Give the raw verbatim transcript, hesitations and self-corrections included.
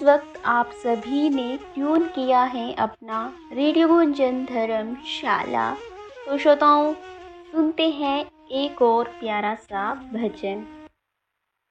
वक्त आप सभी ने ट्यून किया है अपना रेडियो गुंजन धर्मशाला। तो श्रोताओं, सुनते हैं एक और प्यारा सा भजन।